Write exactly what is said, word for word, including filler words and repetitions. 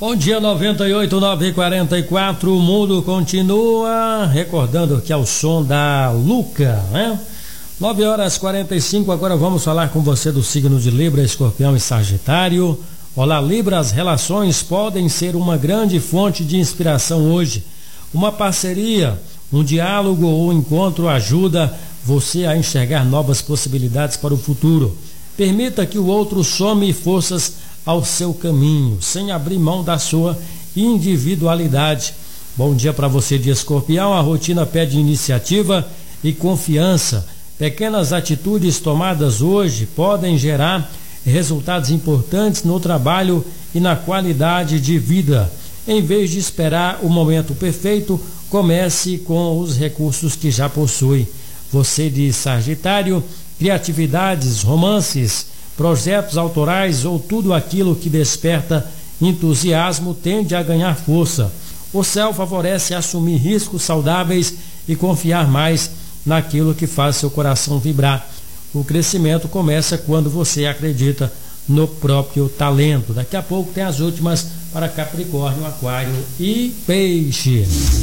Bom dia, noventa e oito, nove e quarenta e quatro, o mundo continua, recordando que é o som da Luca, né? nove horas e quarenta e cinco, agora vamos falar com você do signo de Libra, Escorpião e Sagitário. Olá, Libra, as relações podem ser uma grande fonte de inspiração hoje. Uma parceria, um diálogo ou um encontro ajuda você a enxergar novas possibilidades para o futuro. Permita que o outro some forças ao seu caminho, sem abrir mão da sua individualidade. Bom dia para você de Escorpião, a rotina pede iniciativa e confiança. Pequenas atitudes tomadas hoje podem gerar resultados importantes no trabalho e na qualidade de vida. Em vez de esperar o momento perfeito, comece com os recursos que já possui. Você de Sagitário, criatividades, romances, projetos autorais ou tudo aquilo que desperta entusiasmo tende a ganhar força. O céu favorece assumir riscos saudáveis e confiar mais naquilo que faz seu coração vibrar. O crescimento começa quando você acredita no próprio talento. Daqui a pouco tem as últimas para Capricórnio, Aquário e Peixe.